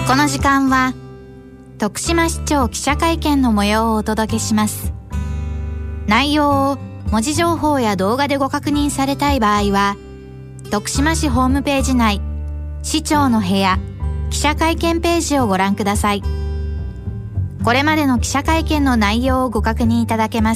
この時間は徳島市長記者会見の模様をお届けします。内容を文字情報や動画でご確認されたい場合は、徳島市ホームページ内市長の部屋記者会見ページをご覧ください。これまでの記者会見の内容をご確認いただけます。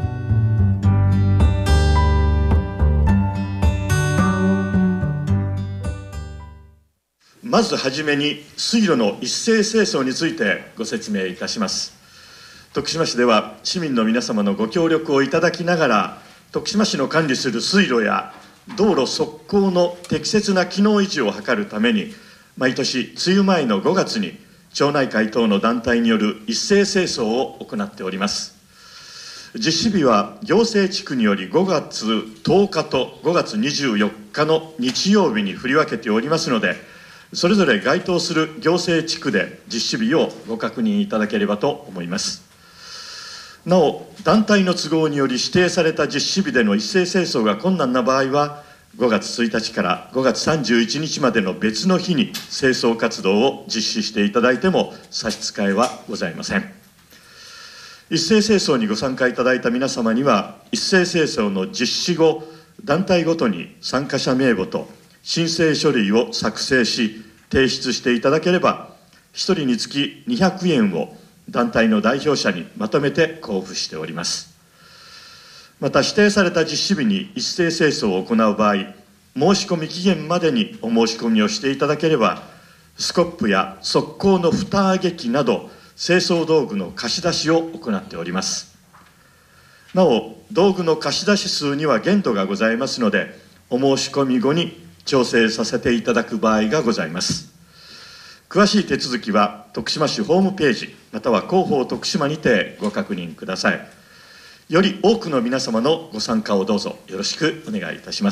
まずはじめに水路の一斉清掃についてご説明いたします。徳島市では市民の皆様のご協力をいただきながら、徳島市の管理する水路や道路側溝の適切な機能維持を図るために、毎年梅雨前の5月に町内会等の団体による一斉清掃を行っております。実施日は行政地区により5月10日と5月24日の日曜日に振り分けておりますので、それぞれ該当する行政地区で実施日をご確認いただければと思います。なお、団体の都合により指定された実施日での一斉清掃が困難な場合は、5月1日から5月31日までの別の日に清掃活動を実施していただいても差し支えはございません。一斉清掃にご参加いただいた皆様には、一斉清掃の実施後、団体ごとに参加者名簿と申請書類を作成し提出していただければ、1人につき200円を団体の代表者にまとめて交付しております。また、指定された実施日に一斉清掃を行う場合、申し込み期限までにお申し込みをしていただければ、スコップや側溝の蓋上げ機など清掃道具の貸し出しを行っております。なお、道具の貸し出し数には限度がございますので、お申し込み後に調整させていただく場合がございます。詳しい手続きは徳島市ホームページまたは広報徳島にてご確認ください。より多くの皆様のご参加をどうぞよろしくお願いいたします。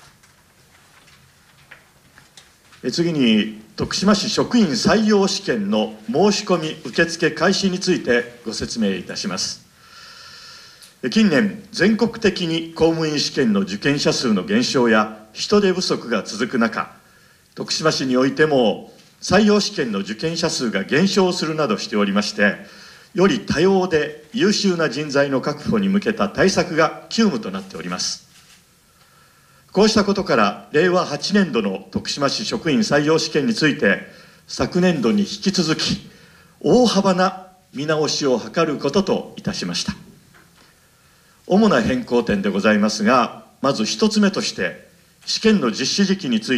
次に、徳島市職員採用試験の申し込み受付開始についてご説明いたします。近年、全国的に公務員試験の受験者数の減少や人手不足が続く中、徳島市においても採用試験の受験者数が減少するなどしておりまして、より多様で優秀な人材の確保に向けた対策が急務となっております。こうしたことから、令和8年度の徳島市職員採用試験について、昨年度に引き続き大幅な見直しを図ることといたしました。主な変更点でございますが、まず1つ目として、試験の実施時期について